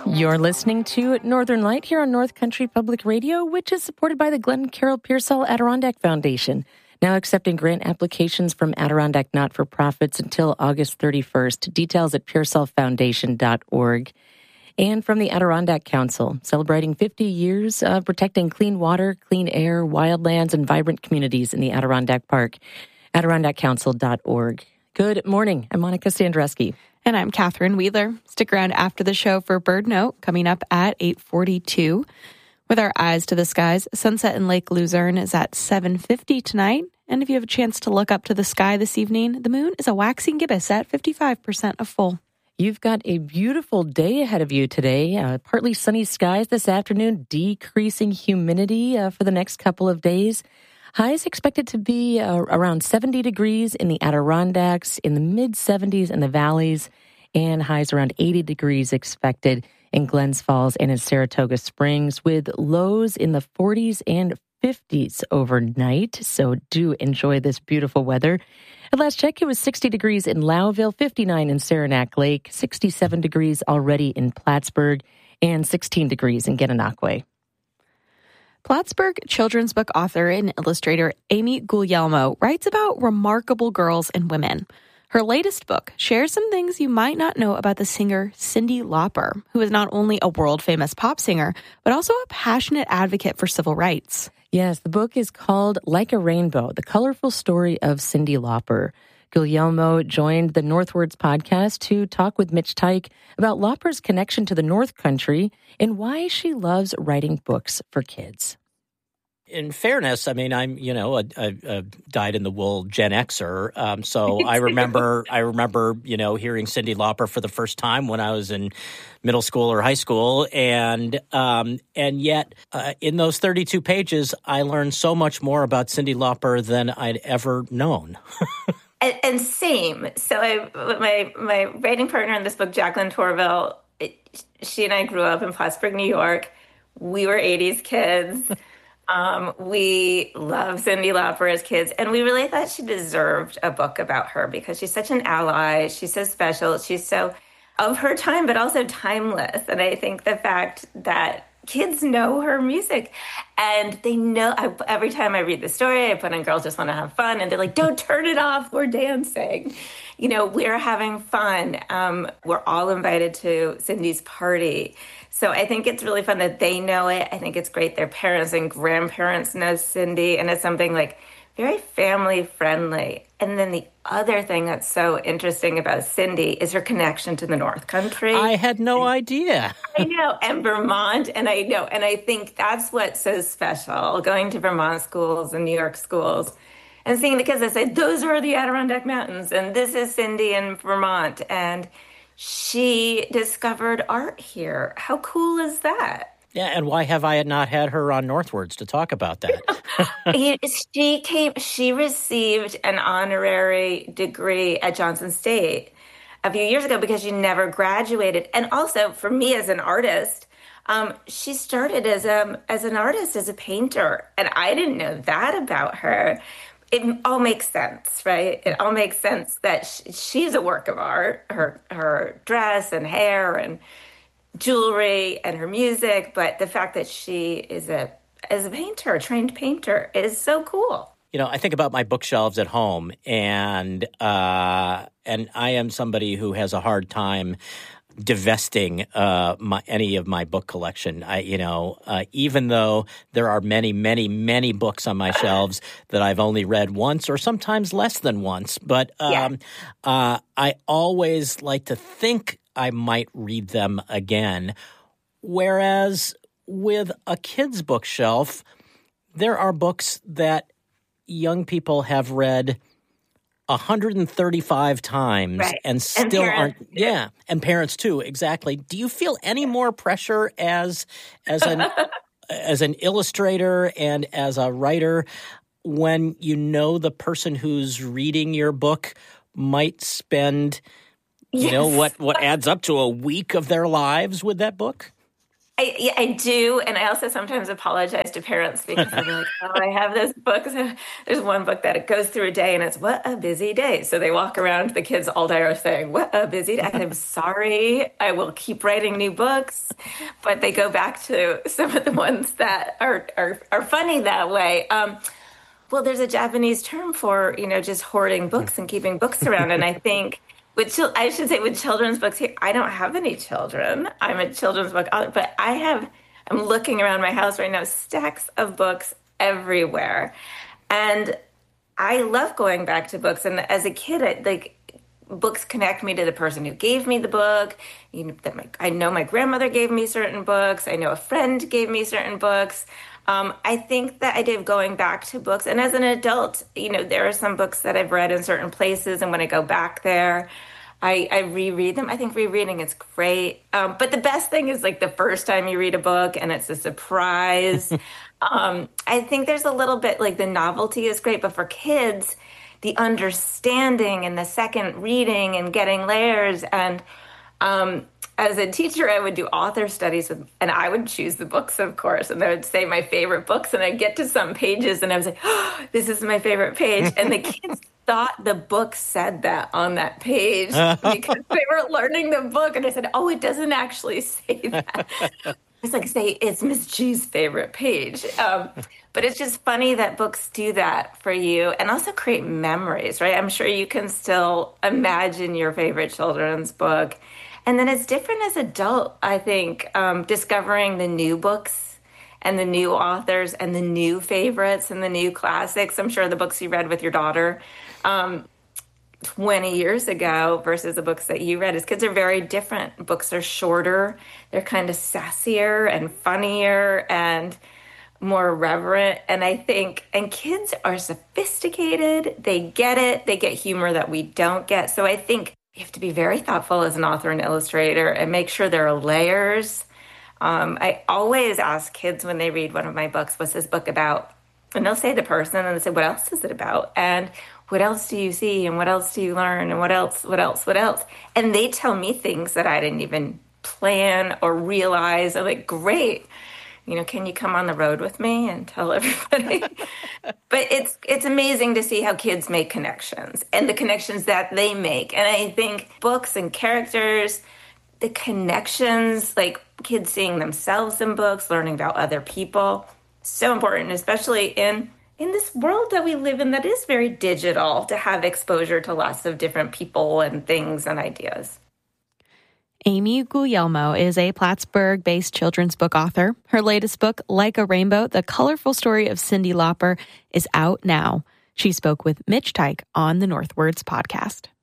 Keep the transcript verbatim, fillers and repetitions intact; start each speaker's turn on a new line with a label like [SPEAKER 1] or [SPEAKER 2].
[SPEAKER 1] You're listening to Northern Light here on North Country Public Radio, which is supported by the Glenn Carroll Pearsall Adirondack Foundation. Now accepting grant applications from Adirondack not-for-profits until August thirty-first. Details at pearsall foundation dot org. And from the Adirondack Council, celebrating fifty years of protecting clean water, clean air, wildlands, and vibrant communities in the Adirondack Park. adirondack council dot org. Good morning. I'm Monica Sandreski.
[SPEAKER 2] And I'm Catherine Wheeler. Stick around after the show for Bird Note, coming up at eight forty-two. With our eyes to the skies, sunset in Lake Luzerne is at seven fifty tonight. And if you have a chance to look up to the sky this evening, the moon is a waxing gibbous at fifty-five percent of full.
[SPEAKER 1] You've got a beautiful day ahead of you today. Uh, partly sunny skies this afternoon, decreasing humidity uh, for the next couple of days. Highs expected to be uh, around seventy degrees in the Adirondacks, in the mid-seventies in the valleys, and highs around eighty degrees expected in Glens Falls and in Saratoga Springs, with lows in the forties and fifties overnight. So do enjoy this beautiful weather. At last check, it was sixty degrees in Lowville, fifty-nine in Saranac Lake, sixty-seven degrees already in Plattsburgh, and sixteen degrees in Gananoque.
[SPEAKER 2] Plattsburgh children's book author and illustrator Amy Guglielmo writes about remarkable girls and women. Her latest book shares some things you might not know about the singer Cyndi Lauper, who is not only a world-famous pop singer, but also a passionate advocate for civil rights.
[SPEAKER 1] Yes, the book is called Like a Rainbow, The Colorful Story of Cyndi Lauper. Guglielmo joined the Northwards podcast to talk with Mitch Teich about Lauper's connection to the North Country and why she loves writing books for kids.
[SPEAKER 3] In fairness, I mean, I'm, you know, a, a, a dyed-in-the-wool Gen Xer, um, so I remember, I remember, you know, hearing Cyndi Lauper for the first time when I was in middle school or high school, and um, and yet, uh, in those thirty-two pages, I learned so much more about Cyndi Lauper than I'd ever known.
[SPEAKER 4] and, and same. So I, my my writing partner in this book, Jacqueline Torville, she and I grew up in Plattsburgh, New York. We were eighties kids. Um, we love Cyndi Lauper as kids, and we really thought she deserved a book about her because she's such an ally. She's so special. She's so of her time, but also timeless. And I think the fact that kids know her music and they know, I, every time I read the story, I put on Girls Just Want to Have Fun, and they're like, don't turn it off. We're dancing. You know, we're having fun. Um, we're all invited to Cyndi's party. So I think it's really fun that they know it. I think it's great their parents and grandparents know Cyndi, and it's something like very family friendly. And then the other thing that's so interesting about Cyndi is her connection to the North Country.
[SPEAKER 3] I had no idea.
[SPEAKER 4] I know, and Vermont, and I know, and I think that's what's so special, going to Vermont schools and New York schools and seeing the kids that say, those are the Adirondack Mountains, and this is Cyndi in Vermont, and she discovered art here. How cool is that?
[SPEAKER 3] Yeah, and why have I not had her on Northwards to talk about that?
[SPEAKER 4] she came. She received an honorary degree at Johnson State a few years ago because she never graduated. And also, for me as an artist, um, she started as a as an artist, as a painter, and I didn't know that about her. It all makes sense, right? It all makes sense that she, she's a work of art, her her dress and hair and jewelry and her music, but the fact that she is a as a painter, a trained painter, is so cool.
[SPEAKER 3] You know, I think about my bookshelves at home, and uh, and I am somebody who has a hard time divesting uh, my, any of my book collection. I, you know, uh, even though there are many, many, many books on my shelves that I've only read once or sometimes less than once, but um, yeah. uh, I always like to think I might read them again. Whereas with a kid's bookshelf, there are books that young people have read one hundred thirty-five times
[SPEAKER 4] right.
[SPEAKER 3] and still
[SPEAKER 4] and
[SPEAKER 3] aren't – yeah, and parents too, exactly. Do you feel any more pressure as as an as an illustrator and as a writer when you know the person who's reading your book might spend – You
[SPEAKER 4] yes.
[SPEAKER 3] know, what, what adds up to a week of their lives with that book?
[SPEAKER 4] I, yeah, I do. And I also sometimes apologize to parents because they're like, oh, I have this book. There's one book that it goes through a day and it's what a busy day. So they walk around, the kids all day are saying, what a busy day. I'm sorry. I will keep writing new books. But they go back to some of the ones that are, are, are funny that way. Um, well, there's a Japanese term for, you know, just hoarding books and keeping books around. And I think With, I should say with children's books here, I don't have any children. I'm a children's book author, but I have, I'm looking around my house right now, stacks of books everywhere. And I love going back to books. And as a kid, I, like books connect me to the person who gave me the book. You know, that my, I know my grandmother gave me certain books. I know a friend gave me certain books. Um, I think the idea of going back to books, and as an adult, you know, there are some books that I've read in certain places, and when I go back there, I, I reread them. I think rereading is great. Um, but the best thing is like the first time you read a book and it's a surprise. um, I think there's a little bit like the novelty is great, but for kids, the understanding and the second reading and getting layers and um as a teacher, I would do author studies with, and I would choose the books, of course, and I would say my favorite books, and I'd get to some pages, and I was like, oh, this is my favorite page. And the kids thought the book said that on that page because they were learning the book. And I said, oh, it doesn't actually say that. It's like, say, it's Miss G's favorite page. Um, but it's just funny that books do that for you and also create memories, right? I'm sure you can still imagine your favorite children's book. And then it's different as adult, I think, um, discovering the new books and the new authors and the new favorites and the new classics. I'm sure the books you read with your daughter um, twenty years ago versus the books that you read as kids are very different. Books are shorter. They're kind of sassier and funnier and more reverent. And I think, and kids are sophisticated. They get it. They get humor that we don't get. So I think you have to be very thoughtful as an author and illustrator and make sure there are layers. Um, I always ask kids when they read one of my books, what's this book about? And they'll say the person and they say, what else is it about? And what else do you see? And what else do you learn? And what else, what else, what else? And they tell me things that I didn't even plan or realize. I'm like, great. You know, can you come on the road with me and tell everybody? But it's it's amazing to see how kids make connections and the connections that they make. And I think books and characters, the connections, like kids seeing themselves in books, learning about other people, so important, especially in in this world that we live in that is very digital, to have exposure to lots of different people and things and ideas.
[SPEAKER 2] Amy Guglielmo is a Plattsburgh-based children's book author. Her latest book, Like a Rainbow, The Colorful Story of Cyndi Lauper, is out now. She spoke with Mitch Teich on the Northwords podcast.